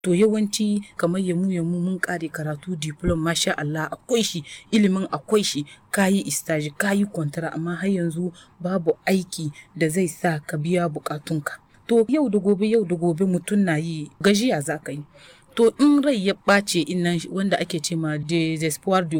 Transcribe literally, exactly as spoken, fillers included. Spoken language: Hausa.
To yawanci kamar yamu yamu mun kare karatu diploma masha Allah akwai shi, ilimin akwai shi, kayi stage kayi kwantara amma har yanzu babu aiki da zai sa ka biya bukatunka. To yau da gobe yau da gobe mutum na yi gajiya za ka yi. To in rai ya ɓace innan wanda ake ce ma desespoir de